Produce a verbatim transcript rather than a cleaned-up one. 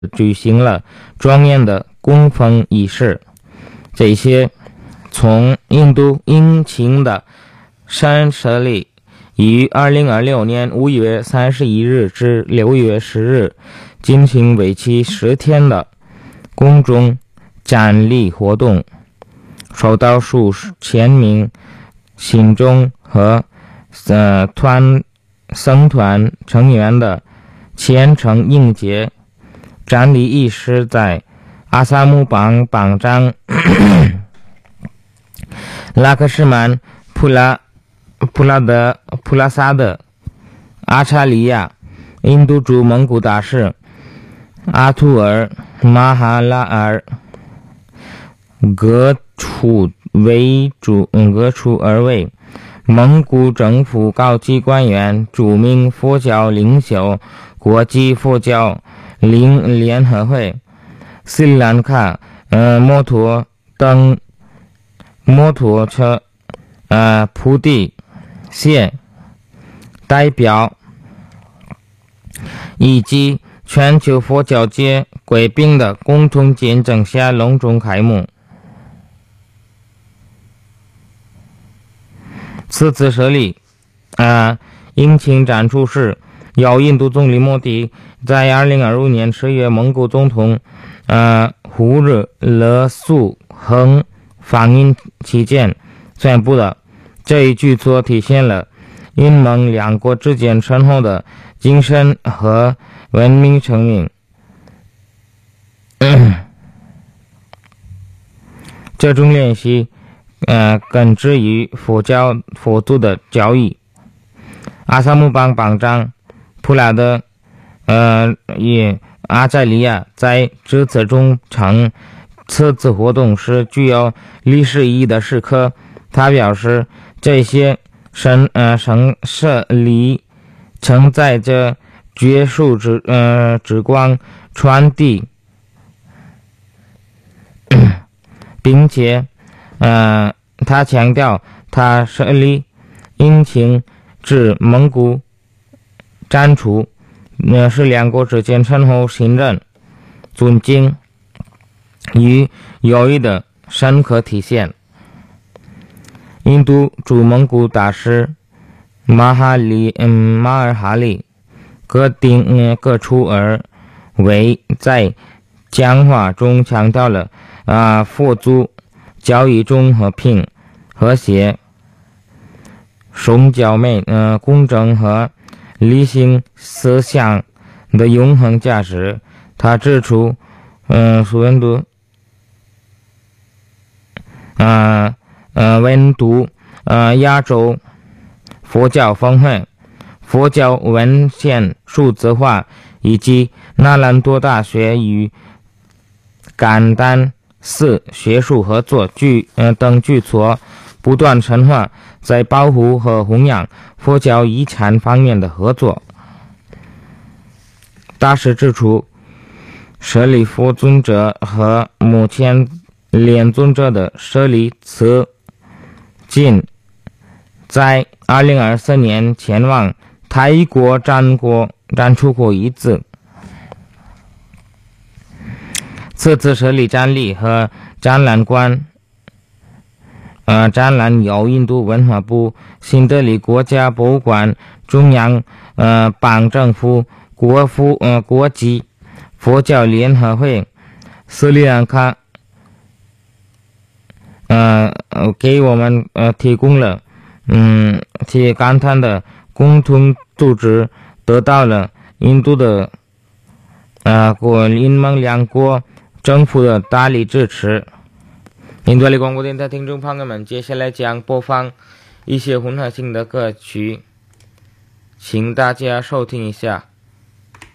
举行了庄严的供奉仪式。这些从印度印请的山舍利于二零二六年五月三十一日至六月十日进行为期十天的公众瞻礼活动，受到数千名信众和呃团僧团成员的虔诚迎接。瞻礼仪式在阿萨姆邦邦长拉克什曼普拉普拉德普拉萨德阿查利亚、印度驻蒙古大使阿图尔马哈拉尔各处为主各处而为蒙古政府高级官员、著名佛教领袖、国际佛教联联合会、斯里兰卡、呃、摩托等摩托车、呃、普地县代表以及全球佛教界贵宾的共同见证下隆重开幕。此次设立啊，迎请展出时，由印度总理莫迪在二零二五年十月蒙古总统呃胡日勒素亨访印期间宣布的。这一举措体现了印蒙两国之间深厚的精神和文明承运。这种联系呃，根植于佛教佛祖的教义。阿萨姆邦邦长普拉德呃与阿扎利亚在致辞中称，此次活动是具有历史意义的时刻。他表示，这些神呃神舍利承载着觉数之呃之光传递，并且呃，他强调，他设立引请至蒙古展出，呃，是两国之间深厚信任、尊敬与友谊的深刻体现。印度驻蒙古大使马哈里嗯马尔哈里各定呃各处而为在讲话中强调了啊、呃、佛祖教义中和平、和谐、崇教美、呃、公正和理性思想的永恒价值。他指出，呃，印度，呃呃，印度呃亚洲佛教峰会、佛教文献数字化以及纳兰多大学与甘丹寺学术合作举呃等举措不断深化在保护和弘扬佛教遗产方面的合作。大师指出，舍利佛尊者和目前莲尊者的舍利此仅在二零二四年前往泰国展过展出过一次。此次设立展礼和展览馆，呃，展览由印度文化部、新德里国家博物馆、中央呃邦政府、国府呃国际佛教联合会、斯里兰卡呃给我们呃提供了嗯提感叹的共同组织，得到了印度的呃国印蒙两国政府的大力支持。印度里广播电台听众朋友们，接下来将播放一些混合性的歌曲，请大家收听一下。